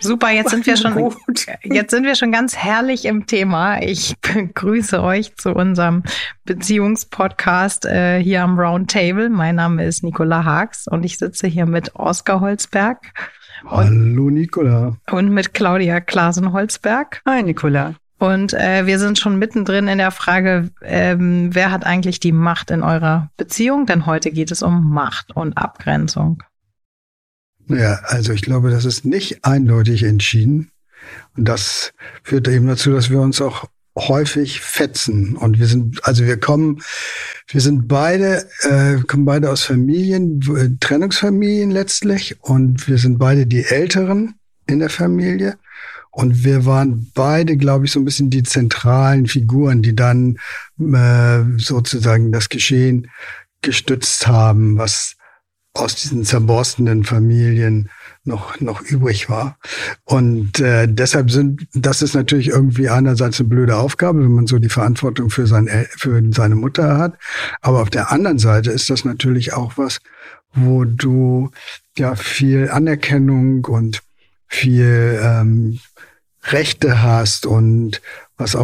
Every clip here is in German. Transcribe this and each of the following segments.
Super, jetzt sind wir schon ganz herrlich im Thema. Ich begrüße euch zu unserem Beziehungspodcast hier am Round Table. Mein Name ist Nicola Haags und ich sitze hier mit Oskar Holzberg. Hallo Nicola. Und mit Claudia Klasen-Holzberg. Hi Nicola. Und wir sind schon mittendrin in der Frage, wer hat eigentlich die Macht in eurer Beziehung? Denn heute geht es um Macht und Abgrenzung. Ja, also ich glaube, das ist nicht eindeutig entschieden. Und das führt eben dazu, dass wir uns auch häufig fetzen. Und wir kommen beide aus Familien, Trennungsfamilien letztlich. Und wir sind beide die Älteren in der Familie. Und wir waren beide, glaube ich, so ein bisschen die zentralen Figuren, die dann sozusagen das Geschehen gestützt haben, was aus diesen zerborstenen Familien noch übrig war. Und deshalb das ist natürlich irgendwie einerseits eine blöde Aufgabe, wenn man so die Verantwortung für seine Mutter hat. Aber auf der anderen Seite ist das natürlich auch was, wo du ja viel Anerkennung und viel Rechte hast und was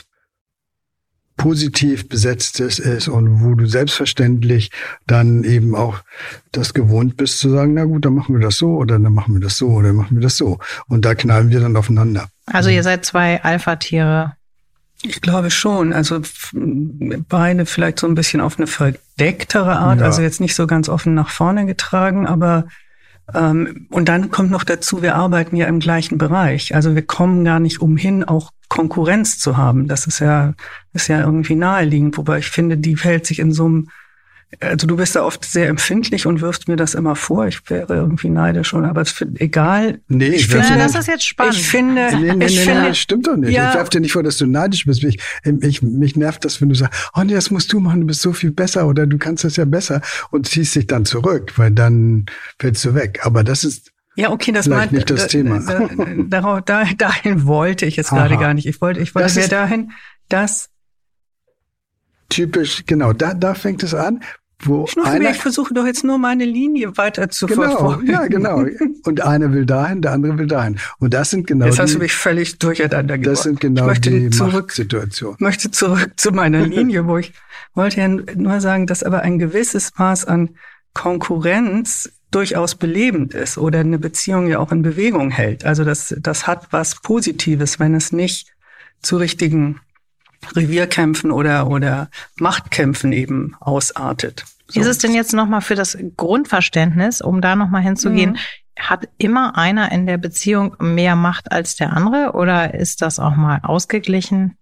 positiv besetztes ist und wo du selbstverständlich dann eben auch das gewohnt bist zu sagen, na gut, dann machen wir das so oder dann machen wir das so oder dann machen wir das so. Und da knallen wir dann aufeinander. Also ihr seid zwei Alpha-Tiere. Ich glaube schon. Also beide vielleicht so ein bisschen auf eine verdecktere Art, also jetzt nicht so ganz offen nach vorne getragen, aber und dann kommt noch dazu, wir arbeiten ja im gleichen Bereich. Also wir kommen gar nicht umhin, auch Konkurrenz zu haben. Das ist ja irgendwie naheliegend. Wobei ich finde, die verhält sich in so einem, also du bist da oft sehr empfindlich und wirfst mir das immer vor. Ich wäre irgendwie neidisch schon, aber egal. Nee, das ist jetzt spannend. Ich finde, das stimmt doch nicht. Ja. Ich werfe dir nicht vor, dass du neidisch bist. Mich nervt das, wenn du sagst, oh nee, das musst du machen, du bist so viel besser oder du kannst das ja besser und ziehst dich dann zurück, weil dann fällst du weg. Aber das ist ja, okay, das vielleicht nicht das Thema. Dahin wollte ich jetzt gerade gar nicht. Ich wollte mehr dahin, dass typisch, genau, da fängt es an, wo ich versuche doch jetzt nur meine Linie weiter zu verfolgen. Ja, genau. Und einer will dahin, der andere will dahin. Und das sind genau jetzt hast du mich völlig durcheinander gebracht. Das sind genau die Machtsituationen. Ich möchte zurück zu meiner Linie, wo ich wollte ja nur sagen, dass aber ein gewisses Maß an Konkurrenz durchaus belebend ist oder eine Beziehung ja auch in Bewegung hält. Also das hat was Positives, wenn es nicht zu richtigen Revierkämpfen oder Machtkämpfen eben ausartet. So. Ist es denn jetzt nochmal für das Grundverständnis, um da nochmal hinzugehen, hat immer einer in der Beziehung mehr Macht als der andere oder ist das auch mal ausgeglichen?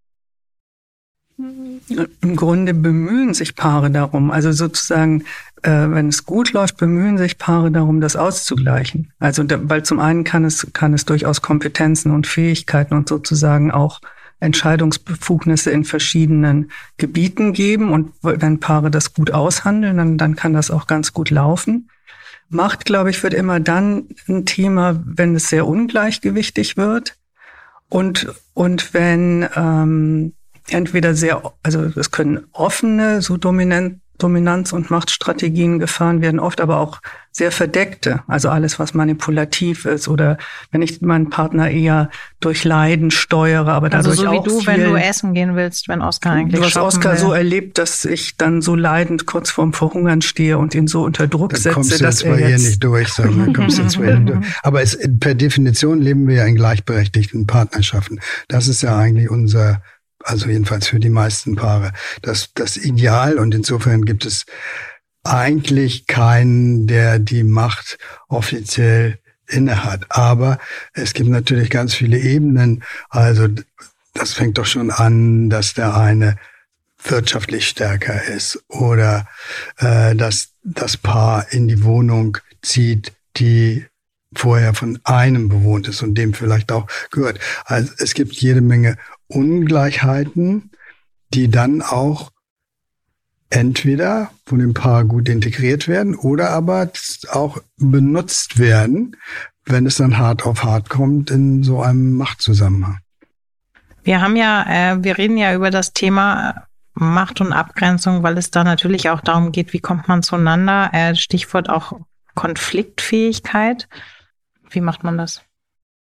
Im Grunde bemühen sich Paare darum, also sozusagen, wenn es gut läuft, bemühen sich Paare darum, das auszugleichen. Also, weil zum einen kann es durchaus Kompetenzen und Fähigkeiten und sozusagen auch Entscheidungsbefugnisse in verschiedenen Gebieten geben und wenn Paare das gut aushandeln, dann kann das auch ganz gut laufen. Macht, glaube ich, wird immer dann ein Thema, wenn es sehr ungleichgewichtig wird und wenn entweder also es können offene, so Dominanz- und Machtstrategien gefahren werden, oft aber auch sehr verdeckte. Also alles, was manipulativ ist oder wenn ich meinen Partner eher durch Leiden steuere, aber dadurch also so wie auch du, wenn du essen gehen willst, wenn Oskar eigentlich shoppen will. Du hast Oskar so erlebt, dass ich dann so leidend kurz vorm Verhungern stehe und ihn so unter Druck setze, dass er jetzt nicht durch, sagen wir. Aber per Definition leben wir ja in gleichberechtigten Partnerschaften. Das ist ja eigentlich also jedenfalls für die meisten Paare, das Ideal. Und insofern gibt es eigentlich keinen, der die Macht offiziell innehat. Aber es gibt natürlich ganz viele Ebenen. Also das fängt doch schon an, dass der eine wirtschaftlich stärker ist oder dass das Paar in die Wohnung zieht, die vorher von einem bewohnt ist und dem vielleicht auch gehört. Also es gibt jede Menge Ungleichheiten, die dann auch entweder von dem Paar gut integriert werden oder aber auch benutzt werden, wenn es dann hart auf hart kommt in so einem Machtzusammenhang. Wir reden ja über das Thema Macht und Abgrenzung, weil es da natürlich auch darum geht, wie kommt man zueinander. Stichwort auch Konfliktfähigkeit. Wie macht man das?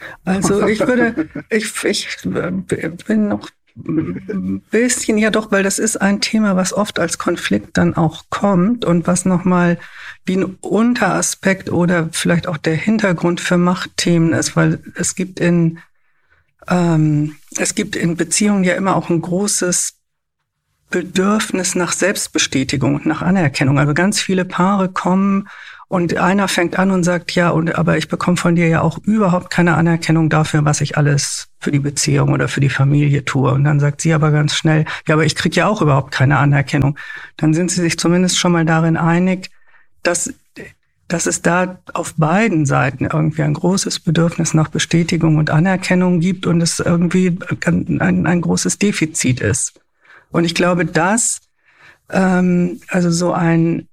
Also ich bin noch ein bisschen, ja doch, weil das ist ein Thema, was oft als Konflikt dann auch kommt und was nochmal wie ein Unteraspekt oder vielleicht auch der Hintergrund für Machtthemen ist, weil es gibt in Beziehungen ja immer auch ein großes Bedürfnis nach Selbstbestätigung und nach Anerkennung. Also ganz viele Paare kommen und einer fängt an und sagt, ja, aber ich bekomme von dir ja auch überhaupt keine Anerkennung dafür, was ich alles für die Beziehung oder für die Familie tue. Und dann sagt sie aber ganz schnell, ja, aber ich kriege ja auch überhaupt keine Anerkennung. Dann sind sie sich zumindest schon mal darin einig, dass es da auf beiden Seiten irgendwie ein großes Bedürfnis nach Bestätigung und Anerkennung gibt und es irgendwie ein großes Defizit ist. Und ich glaube, dass also so ein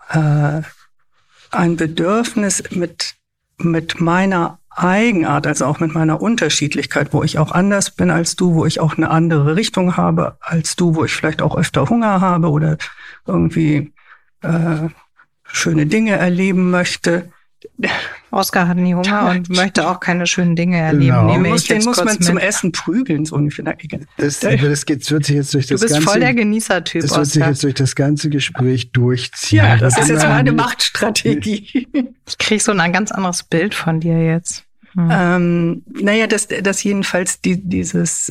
Bedürfnis mit meiner Eigenart, also auch mit meiner Unterschiedlichkeit, wo ich auch anders bin als du, wo ich auch eine andere Richtung habe als du, wo ich vielleicht auch öfter Hunger habe oder irgendwie schöne Dinge erleben möchte. Oskar hat nie Hunger und möchte auch keine schönen Dinge erleben. Genau. Den muss man zum Essen prügeln, so ungefähr. Das wird sich jetzt durch das ganze... Du bist voll der Genießertyp, Oskar. Das wird sich jetzt durch das ganze Gespräch durchziehen. Ja, das ist jetzt meine Machtstrategie. Ich kriege so ein ganz anderes Bild von dir jetzt. Das jedenfalls dieses,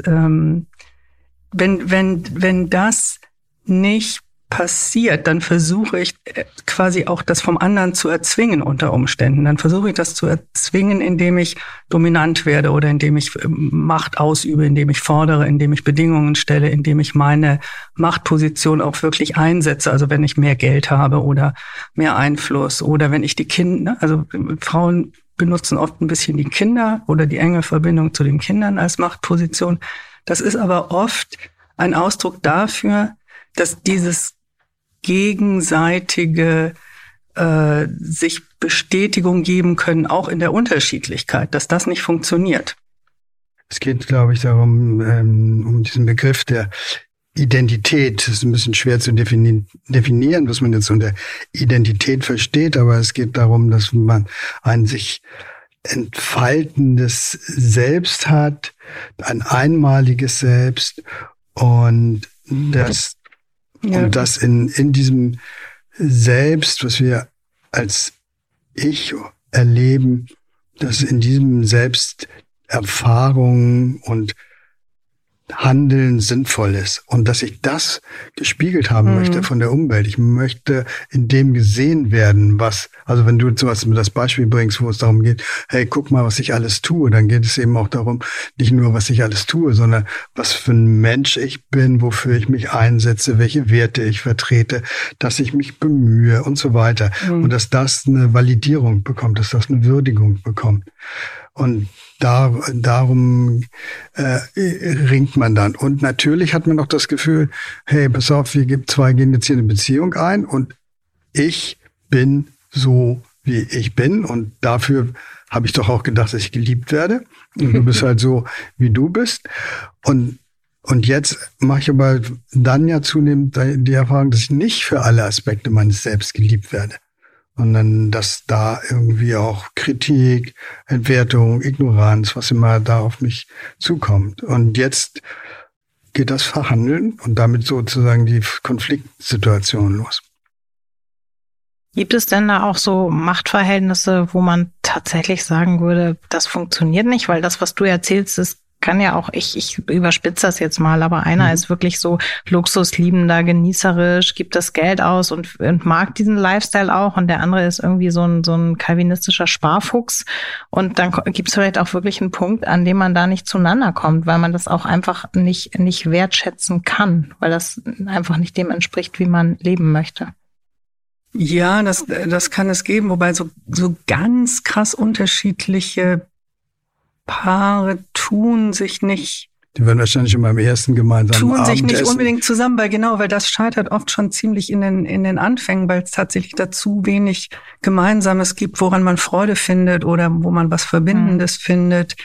wenn das nicht passiert, dann versuche ich quasi auch das vom anderen zu erzwingen unter Umständen. Dann versuche ich das zu erzwingen, indem ich dominant werde oder indem ich Macht ausübe, indem ich fordere, indem ich Bedingungen stelle, indem ich meine Machtposition auch wirklich einsetze. Also wenn ich mehr Geld habe oder mehr Einfluss oder wenn ich die Kinder, also Frauen benutzen oft ein bisschen die Kinder oder die enge Verbindung zu den Kindern als Machtposition. Das ist aber oft ein Ausdruck dafür, dass dieses gegenseitige sich Bestätigung geben können, auch in der Unterschiedlichkeit, dass das nicht funktioniert. Es geht, glaube ich, darum, um diesen Begriff der Identität. Das ist ein bisschen schwer zu definieren, was man jetzt unter Identität versteht, aber es geht darum, dass man ein sich entfaltendes Selbst hat, ein einmaliges Selbst und das in diesem Selbst, was wir als Ich erleben, dass in diesem Selbst Erfahrungen und Handeln sinnvoll ist und dass ich das gespiegelt haben möchte von der Umwelt. Ich möchte in dem gesehen werden, also wenn du sowas mit das Beispiel bringst, wo es darum geht, hey, guck mal, was ich alles tue, dann geht es eben auch darum, nicht nur, was ich alles tue, sondern was für ein Mensch ich bin, wofür ich mich einsetze, welche Werte ich vertrete, dass ich mich bemühe und so weiter. Und dass das eine Validierung bekommt, dass das eine Würdigung bekommt. Und darum ringt man dann. Und natürlich hat man auch das Gefühl, hey, pass auf, wir zwei gehen jetzt hier eine Beziehung ein und ich bin so, wie ich bin. Und dafür habe ich doch auch gedacht, dass ich geliebt werde. Und du bist halt so, wie du bist. Und jetzt mache ich aber dann ja zunehmend die Erfahrung, dass ich nicht für alle Aspekte meines Selbst geliebt werde. Sondern dass da irgendwie auch Kritik, Entwertung, Ignoranz, was immer da auf mich zukommt. Und jetzt geht das Verhandeln und damit sozusagen die Konfliktsituation los. Gibt es denn da auch so Machtverhältnisse, wo man tatsächlich sagen würde, das funktioniert nicht? Weil das, was du erzählst, das kann ja auch, ich überspitze das jetzt mal, aber einer ist wirklich so luxusliebender, genießerisch, gibt das Geld aus und mag diesen Lifestyle auch und der andere ist irgendwie so ein calvinistischer Sparfuchs und dann gibt es vielleicht auch wirklich einen Punkt, an dem man da nicht zueinander kommt, weil man das auch einfach nicht wertschätzen kann, weil das einfach nicht dem entspricht, wie man leben möchte. Ja, das kann es geben, wobei so ganz krass unterschiedliche Paare tun sich nicht. Die werden wahrscheinlich schon beim ersten gemeinsamen Abendessen. Tun sich nicht unbedingt zusammen, weil das scheitert oft schon ziemlich in den Anfängen, weil es tatsächlich da zu wenig Gemeinsames gibt, woran man Freude findet oder wo man was Verbindendes findet.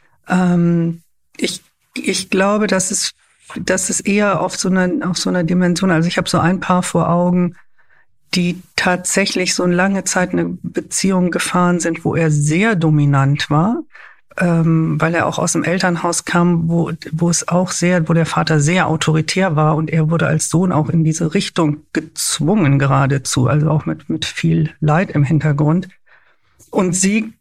Ich glaube, dass es eher auf so einer Dimension, also ich habe so ein Paar vor Augen, die tatsächlich so eine lange Zeit eine Beziehung gefahren sind, wo er sehr dominant war. weil er auch aus dem Elternhaus kam, wo der Vater sehr autoritär war und er wurde als Sohn auch in diese Richtung gezwungen geradezu, also auch mit viel Leid im Hintergrund. Und sie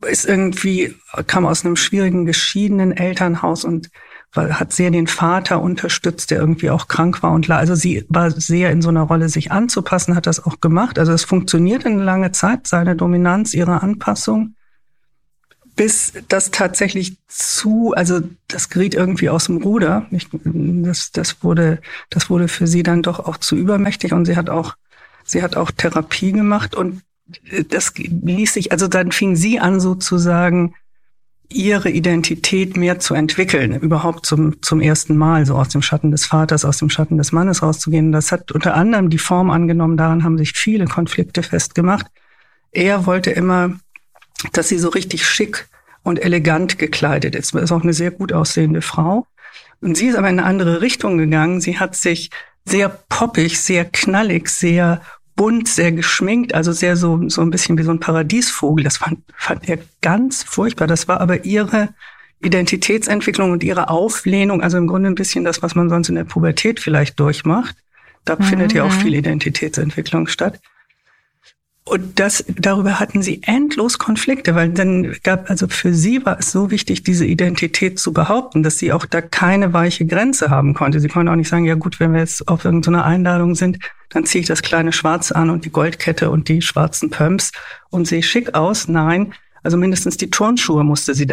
kam aus einem schwierigen, geschiedenen Elternhaus und hat sehr den Vater unterstützt, der irgendwie auch krank war also sie war sehr in so einer Rolle, sich anzupassen, hat das auch gemacht. Also es funktionierte eine lange Zeit, seine Dominanz, ihre Anpassung, bis das tatsächlich also das geriet irgendwie aus dem Ruder. Das wurde für sie dann doch auch zu übermächtig und sie hat auch Therapie gemacht und das ließ sich, also dann fing sie an sozusagen ihre Identität mehr zu entwickeln, überhaupt zum ersten Mal, so aus dem Schatten des Vaters, aus dem Schatten des Mannes rauszugehen. Das hat unter anderem die Form angenommen, daran haben sich viele Konflikte festgemacht. Er wollte immer, dass sie so richtig schick und elegant gekleidet ist. Ist auch eine sehr gut aussehende Frau. Und sie ist aber in eine andere Richtung gegangen. Sie hat sich sehr poppig, sehr knallig, sehr bunt, sehr geschminkt, also sehr so ein bisschen wie so ein Paradiesvogel. Das fand er ganz furchtbar. Das war aber ihre Identitätsentwicklung und ihre Auflehnung, also im Grunde ein bisschen das, was man sonst in der Pubertät vielleicht durchmacht. Da findet ja auch viel Identitätsentwicklung statt. Und darüber hatten sie endlos Konflikte, weil also für sie war es so wichtig, diese Identität zu behaupten, dass sie auch da keine weiche Grenze haben konnte. Sie konnte auch nicht sagen, ja gut, wenn wir jetzt auf irgendeiner Einladung sind, dann ziehe ich das kleine Schwarze an und die Goldkette und die schwarzen Pumps und sehe schick aus. Nein, also mindestens die Turnschuhe musste sie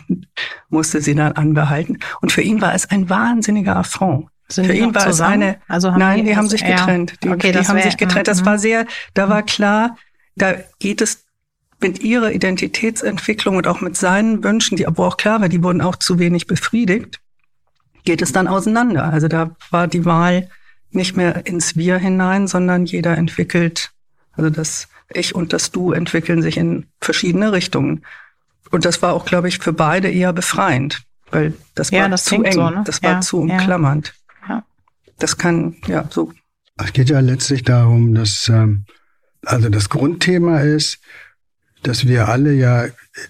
dann anbehalten. Und für ihn war es ein wahnsinniger Affront. Sind für ihn war zusammen? es nein, die haben sich getrennt. Die haben sich getrennt. Das war da war klar, da geht es mit ihrer Identitätsentwicklung und auch mit seinen Wünschen, wo auch klar war, die wurden auch zu wenig befriedigt, geht es dann auseinander. Also da war die Wahl nicht mehr ins Wir hinein, sondern jeder entwickelt, also das Ich und das Du entwickeln sich in verschiedene Richtungen. Und das war auch, glaube ich, für beide eher befreiend, weil das war zu eng, so, ne? Das war zu umklammernd. Ja. Das kann, so. Es geht ja letztlich darum, dass also das Grundthema ist, dass wir alle ja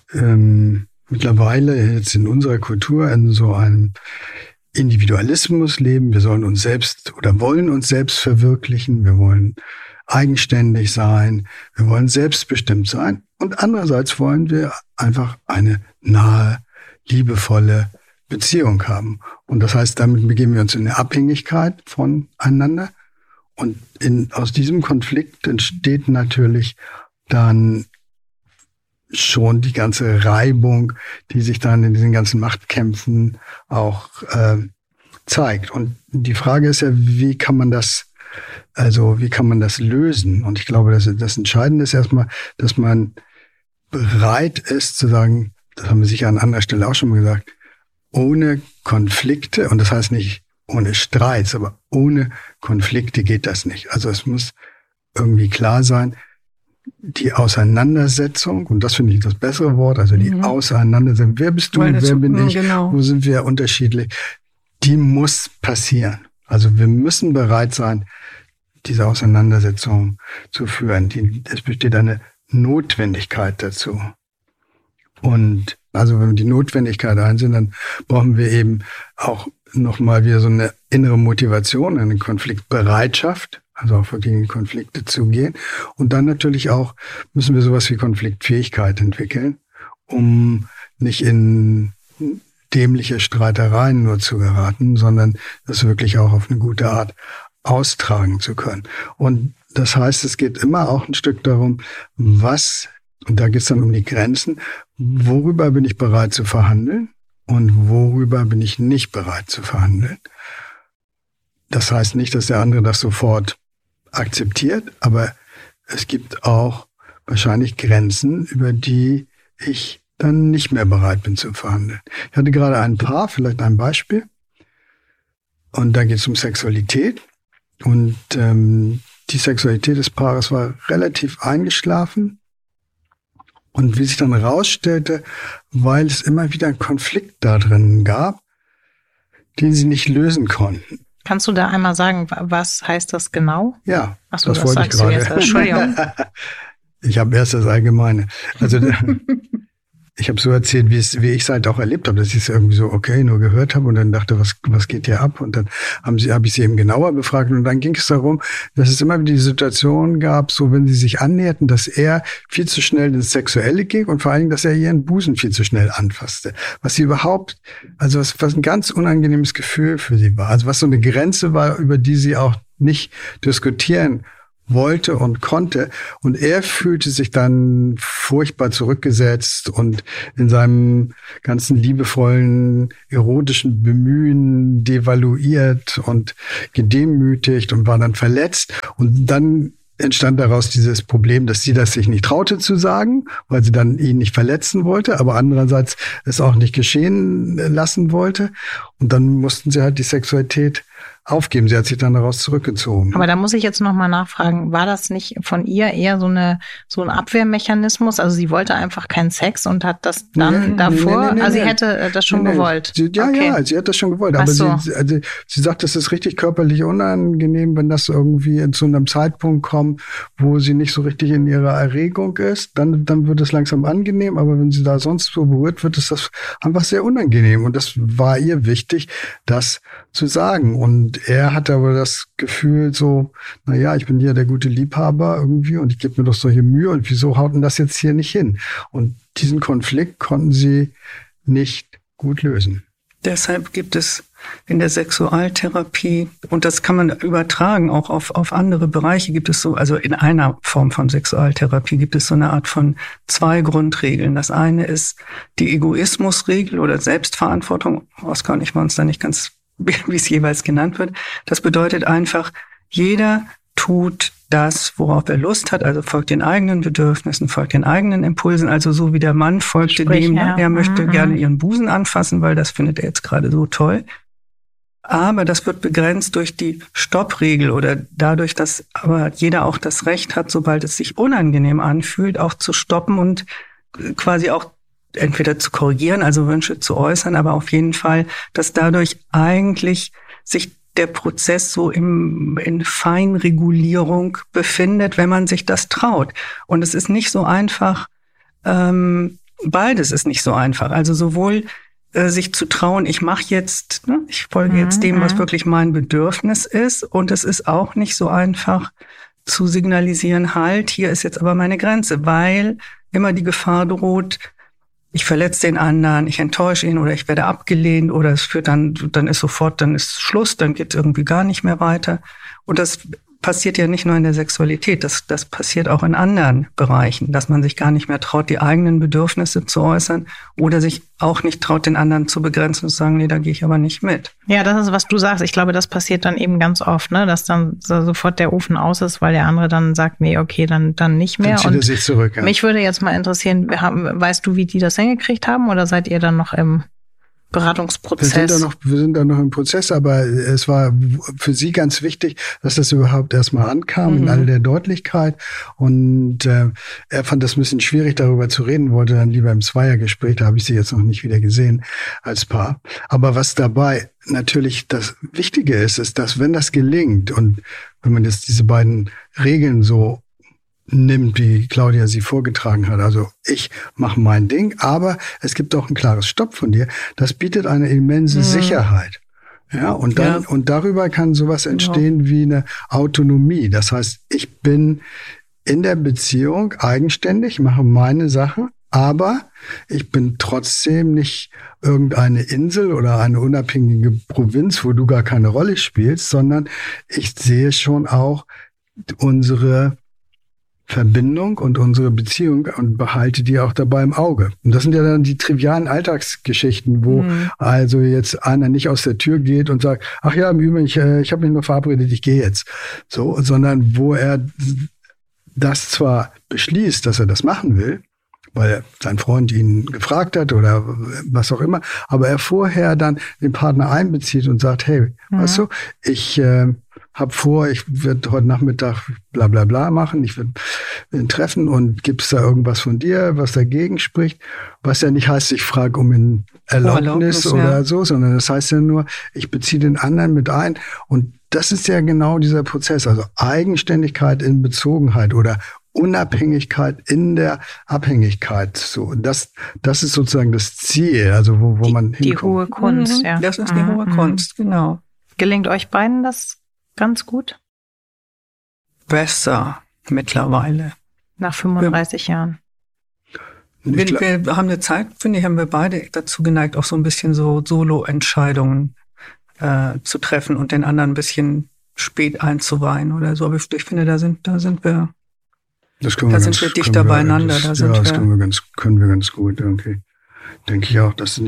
mittlerweile jetzt in unserer Kultur in so einem Individualismus leben. Wir sollen uns selbst oder wollen uns selbst verwirklichen. Wir wollen eigenständig sein. Wir wollen selbstbestimmt sein. Und andererseits wollen wir einfach eine nahe, liebevolle Beziehung haben. Und das heißt, damit begeben wir uns in eine Abhängigkeit voneinander. Und aus diesem Konflikt entsteht natürlich dann schon die ganze Reibung, die sich dann in diesen ganzen Machtkämpfen auch zeigt. Und die Frage ist ja, wie kann man das lösen? Und ich glaube, das Entscheidende ist erstmal, dass man bereit ist zu sagen, das haben wir sicher an anderer Stelle auch schon mal gesagt, ohne Konflikte, und das heißt nicht ohne Streits, aber ohne Konflikte geht das nicht. Also es muss irgendwie klar sein, die Auseinandersetzung, und das finde ich das bessere Wort, also die Auseinandersetzung, wer bist du, wer bin ich, wo sind wir unterschiedlich, die muss passieren. Also wir müssen bereit sein, diese Auseinandersetzung zu führen. Es besteht eine Notwendigkeit dazu. Und also wenn wir die Notwendigkeit einsehen, dann brauchen wir eben auch nochmal wieder so eine innere Motivation, eine Konfliktbereitschaft, also auch gegen Konflikte zu gehen. Und dann natürlich auch müssen wir sowas wie Konfliktfähigkeit entwickeln, um nicht in dämliche Streitereien nur zu geraten, sondern das wirklich auch auf eine gute Art austragen zu können. Und das heißt, es geht immer auch ein Stück darum, und da geht es dann um die Grenzen, worüber bin ich bereit zu verhandeln und worüber bin ich nicht bereit zu verhandeln. Das heißt nicht, dass der andere das sofort akzeptiert, aber es gibt auch wahrscheinlich Grenzen, über die ich dann nicht mehr bereit bin zu verhandeln. Ich hatte gerade ein Paar, vielleicht ein Beispiel, und da geht es um Sexualität. Und die Sexualität des Paares war relativ eingeschlafen. Und wie sich dann herausstellte, weil es immer wieder einen Konflikt da drin gab, den sie nicht lösen konnten. Kannst du da einmal sagen, was heißt das genau? Ja, das wollte ich gerade. Entschuldigung. Ich habe erst das Allgemeine. Also ich habe so erzählt, wie ich es halt auch erlebt habe, dass ich es irgendwie so, okay, nur gehört habe und dann dachte, was geht hier ab? Und dann habe ich sie eben genauer befragt und dann ging es darum, dass es immer wieder die Situation gab, so wenn sie sich annäherten, dass er viel zu schnell ins Sexuelle ging und vor allen Dingen, dass er ihren Busen viel zu schnell anfasste. Was sie überhaupt, also was ein ganz unangenehmes Gefühl für sie war. Also was so eine Grenze war, über die sie auch nicht diskutieren wollte und konnte. Und er fühlte sich dann furchtbar zurückgesetzt und in seinem ganzen liebevollen, erotischen Bemühen devaluiert und gedemütigt und war dann verletzt. Und dann entstand daraus dieses Problem, dass sie das sich nicht traute zu sagen, weil sie dann ihn nicht verletzen wollte, aber andererseits es auch nicht geschehen lassen wollte. Und dann mussten sie halt die Sexualität aufgeben. Sie hat sich dann daraus zurückgezogen. Aber da muss ich jetzt nochmal nachfragen, war das nicht von ihr eher so ein Abwehrmechanismus? Also sie wollte einfach keinen Sex und hat das dann davor, sie hätte das schon gewollt. Sie hat das schon gewollt. Aber sie sagt, das ist richtig körperlich unangenehm, wenn das irgendwie zu einem Zeitpunkt kommt, wo sie nicht so richtig in ihrer Erregung ist. Dann wird es langsam angenehm, aber wenn sie da sonst so berührt wird, ist das einfach sehr unangenehm. Und das war ihr wichtig, das zu sagen. Und er hatte aber das Gefühl so, ich bin hier der gute Liebhaber irgendwie und ich gebe mir doch solche Mühe und wieso haut denn das jetzt hier nicht hin? Und diesen Konflikt konnten sie nicht gut lösen. Deshalb gibt es in der Sexualtherapie, und das kann man übertragen auch auf andere Bereiche, gibt es so, also in einer Form von Sexualtherapie gibt es so eine Art von 2 Grundregeln. Das eine ist die Egoismusregel oder Selbstverantwortung. Oskar und ich waren uns da nicht ganz, wie es jeweils genannt wird. Das bedeutet einfach, jeder tut das, worauf er Lust hat, also folgt den eigenen Bedürfnissen, folgt den eigenen Impulsen, also so wie der Mann folgte dem, er möchte gerne ihren Busen anfassen, weil das findet er jetzt gerade so toll. Aber das wird begrenzt durch die Stoppregel oder dadurch, dass aber jeder auch das Recht hat, sobald es sich unangenehm anfühlt, auch zu stoppen und quasi auch entweder zu korrigieren, also Wünsche zu äußern, aber auf jeden Fall, dass dadurch eigentlich sich der Prozess so in Feinregulierung befindet, wenn man sich das traut. Und es ist nicht so einfach, beides ist nicht so einfach. Also sowohl sich zu trauen, ich mache jetzt, ich folge jetzt dem, was wirklich mein Bedürfnis ist. Und es ist auch nicht so einfach zu signalisieren, halt, hier ist jetzt aber meine Grenze, weil immer die Gefahr droht, ich verletze den anderen, ich enttäusche ihn oder ich werde abgelehnt oder es führt dann ist Schluss, dann geht es irgendwie gar nicht mehr weiter. Und das passiert ja nicht nur in der Sexualität, das passiert auch in anderen Bereichen, dass man sich gar nicht mehr traut, die eigenen Bedürfnisse zu äußern oder sich auch nicht traut, den anderen zu begrenzen und zu sagen, nee, da gehe ich aber nicht mit. Ja, das ist, was du sagst. Ich glaube, das passiert dann eben ganz oft, dass dann sofort der Ofen aus ist, weil der andere dann sagt, nee, okay, dann nicht mehr. Dann zieht er sich zurück. Ja. Mich würde jetzt mal interessieren, weißt du, wie die das hingekriegt haben oder seid ihr dann noch im Beratungsprozess? Wir sind da noch im Prozess, aber es war für sie ganz wichtig, dass das überhaupt erstmal ankam in all der Deutlichkeit. Und er fand das ein bisschen schwierig, darüber zu reden, wollte dann lieber im Zweiergespräch, da habe ich sie jetzt noch nicht wieder gesehen als Paar. Aber was dabei natürlich das Wichtige ist, dass wenn das gelingt und wenn man jetzt diese beiden Regeln so nimmt, wie Claudia sie vorgetragen hat. Also ich mache mein Ding, aber es gibt auch ein klares Stopp von dir. Das bietet eine immense Sicherheit. Ja, und dann und darüber kann sowas entstehen wie eine Autonomie. Das heißt, ich bin in der Beziehung eigenständig, mache meine Sache, aber ich bin trotzdem nicht irgendeine Insel oder eine unabhängige Provinz, wo du gar keine Rolle spielst, sondern ich sehe schon auch unsere Verbindung und unsere Beziehung und behalte die auch dabei im Auge. Und das sind ja dann die trivialen Alltagsgeschichten, wo also jetzt einer nicht aus der Tür geht und sagt, ach ja, im Übrigen, ich habe mich nur verabredet, ich gehe jetzt. So, sondern wo er das zwar beschließt, dass er das machen will, weil sein Freund ihn gefragt hat oder was auch immer, aber er vorher dann den Partner einbezieht und sagt, hey, weißt du, ich habe vor, ich werde heute Nachmittag bla bla bla machen, ich werde ihn treffen und gibt's da irgendwas von dir, was dagegen spricht? Was ja nicht heißt, ich frage um eine Erlaubnis oder so, sondern das heißt ja nur, ich beziehe den anderen mit ein. Und das ist ja genau dieser Prozess, also Eigenständigkeit in Bezogenheit oder Unabhängigkeit in der Abhängigkeit. So, das ist sozusagen das Ziel, also wo man hinkommt. Die hohe Kunst, ja. Das ist die hohe Kunst, genau. Gelingt euch beiden das ganz gut? Besser mittlerweile. Nach 35 Jahren. Wir haben eine Zeit, finde ich, haben wir beide dazu geneigt, auch so ein bisschen so Solo-Entscheidungen zu treffen und den anderen ein bisschen spät einzuweihen oder so. Aber ich finde, da sind wir dichter beieinander. Das können wir ganz gut irgendwie. Denke ich auch, dass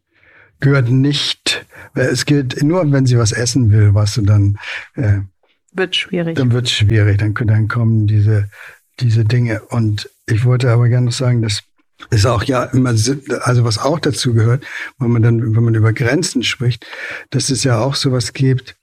es gilt nur, wenn sie was essen will, weißt du, dann wird schwierig. Dann wird es schwierig, dann kommen diese Dinge. Und ich wollte aber gerne noch sagen, dass ist auch ja immer, also was auch dazu gehört, wenn man über Grenzen spricht, dass es ja auch sowas gibt,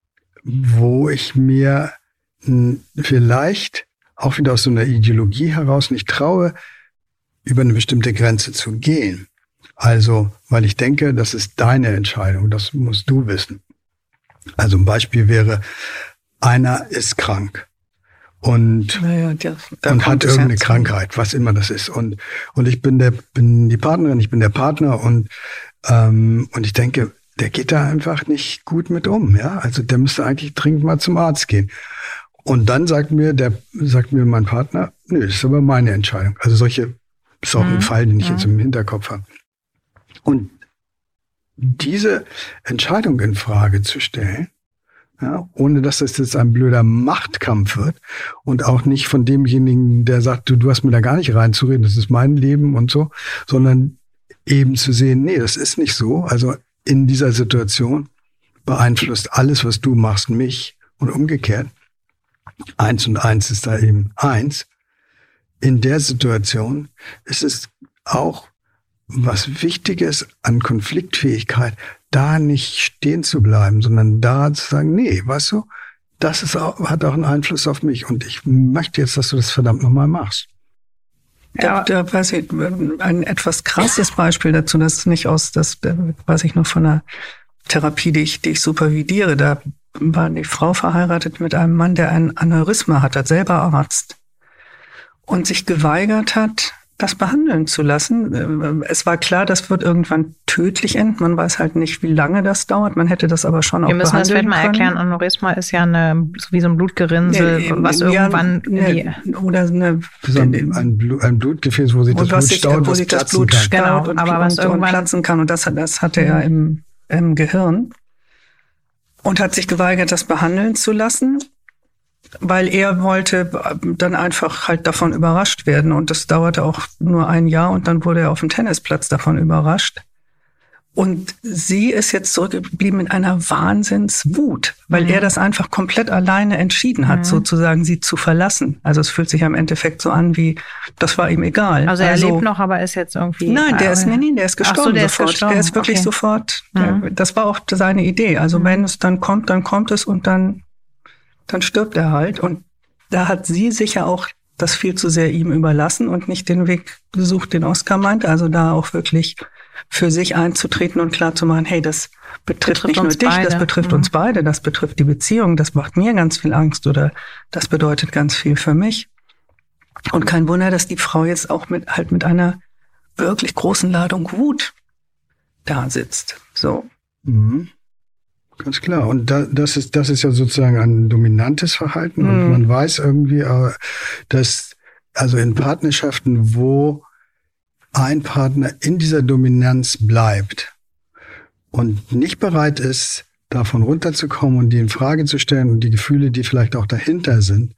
wo ich mir vielleicht auch wieder aus so einer Ideologie heraus nicht traue, über eine bestimmte Grenze zu gehen. Also, weil ich denke, das ist deine Entscheidung, das musst du wissen. Also ein Beispiel wäre, einer ist krank. Und hat irgendeine Krankheit, was immer das ist. Und ich bin die Partnerin, ich bin der Partner und ich denke, der geht da einfach nicht gut mit um, ja. Also der müsste eigentlich dringend mal zum Arzt gehen. Und dann sagt mir mein Partner, nö, das ist aber meine Entscheidung. Also ist auch ein Fall, den ich jetzt im Hinterkopf habe. Und diese Entscheidung in Frage zu stellen, ja, ohne dass das jetzt ein blöder Machtkampf wird und auch nicht von demjenigen, der sagt, du hast mir da gar nicht reinzureden, das ist mein Leben und so, sondern eben zu sehen, nee, das ist nicht so. Also in dieser Situation beeinflusst alles, was du machst, mich und umgekehrt. 1 und 1 ist da eben 1. In der Situation ist es auch was Wichtiges an Konfliktfähigkeit, da nicht stehen zu bleiben, sondern da zu sagen, nee, weißt du, hat auch einen Einfluss auf mich und ich möchte jetzt, dass du das verdammt nochmal machst. Ja. Da weiß ich, ein etwas krasses Beispiel dazu, das weiß ich noch von einer Therapie, die ich supervidiere. Da war die Frau verheiratet mit einem Mann, der ein Aneurysma hat selber Arzt und sich geweigert hat, das behandeln zu lassen. Es war klar, das wird irgendwann tödlich enden. Man weiß halt nicht, wie lange das dauert. Man hätte das aber schon auch behandeln können. Wir müssen das vielleicht mal erklären. Aneurysma ist ja wie so ein Blutgerinnsel, was irgendwann... ein Blutgefäß, wo sich das Blut staut, wo sich das Blut staut und irgendwann platzen kann. Und das hatte er im Gehirn. Und hat sich geweigert, das behandeln zu lassen, weil er wollte dann einfach halt davon überrascht werden. Und das dauerte auch nur ein Jahr und dann wurde er auf dem Tennisplatz davon überrascht. Und sie ist jetzt zurückgeblieben mit einer Wahnsinnswut, weil er das einfach komplett alleine entschieden hat, sozusagen sie zu verlassen. Also es fühlt sich am Endeffekt so an wie, das war ihm egal. Also er lebt noch, aber ist jetzt irgendwie... Nein, der ist gestorben sofort. Der ist wirklich sofort, das war auch seine Idee. Also wenn es dann kommt es und dann stirbt er halt. Und da hat sie sicher auch das viel zu sehr ihm überlassen und nicht den Weg gesucht, den Oskar meinte. Also da auch wirklich für sich einzutreten und klar zu machen, hey, das betrifft nicht nur dich, das betrifft uns beide, das betrifft die Beziehung, das macht mir ganz viel Angst oder das bedeutet ganz viel für mich. Und kein Wunder, dass die Frau jetzt auch mit einer wirklich großen Ladung Wut da sitzt. So. Mhm. Ganz klar. Und das ist ja sozusagen ein dominantes Verhalten. Und man weiß irgendwie, dass also in Partnerschaften, wo ein Partner in dieser Dominanz bleibt und nicht bereit ist, davon runterzukommen und die in Frage zu stellen und die Gefühle, die vielleicht auch dahinter sind,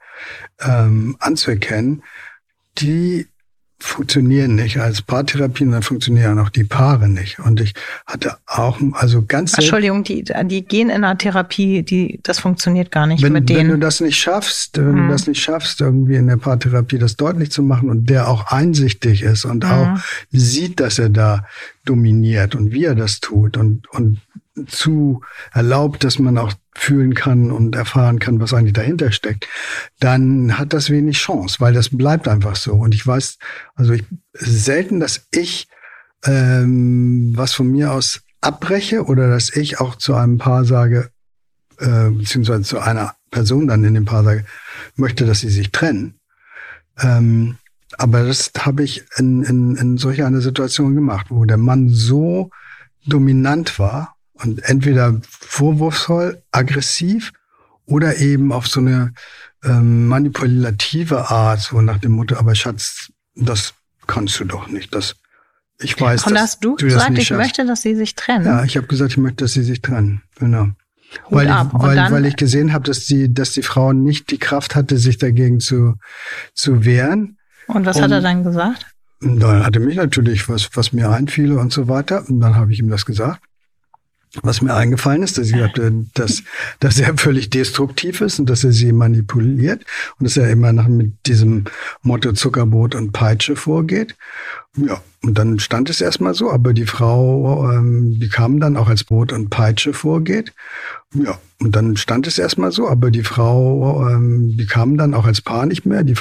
anzuerkennen, die funktionieren nicht als Paartherapien, dann funktionieren auch die Paare nicht. Und ich hatte auch, also ganz Entschuldigung, die gehen in einer Therapie, das funktioniert gar nicht mit denen. Wenn du das nicht schaffst, irgendwie in der Paartherapie das deutlich zu machen und der auch einsichtig ist und auch sieht, dass er da dominiert und wie er das tut und zu erlaubt, dass man auch fühlen kann und erfahren kann, was eigentlich dahinter steckt, dann hat das wenig Chance, weil das bleibt einfach so. Und ich weiß, selten, dass ich was von mir aus abbreche oder dass ich auch zu einem Paar sage, beziehungsweise zu einer Person dann in dem Paar sage, möchte, dass sie sich trennen. Aber das habe ich in solch einer Situation gemacht, wo der Mann so dominant war und entweder vorwurfsvoll, aggressiv oder eben auf so eine manipulative Art, so nach dem Motto, aber Schatz, das kannst du doch nicht. Ich weiß, und hast du gesagt, ich möchte, dass sie sich trennen? Ja, ich habe gesagt, ich möchte, dass sie sich trennen. Genau. Weil ich gesehen habe, dass die Frau nicht die Kraft hatte, sich dagegen zu wehren. Und was hat er dann gesagt? Dann hatte mich natürlich, was mir einfiele und so weiter. Und dann habe ich ihm das gesagt. Was mir eingefallen ist, dass ich sagte, dass er völlig destruktiv ist und dass er sie manipuliert und dass er immer mit diesem Motto Zuckerbrot und Peitsche vorgeht. Ja, und dann stand es erstmal so, aber die Frau, die kam dann auch als Brot und Peitsche vorgeht. Ja, und dann stand es erstmal so, aber die Frau, die kam dann auch als Paar nicht mehr. Die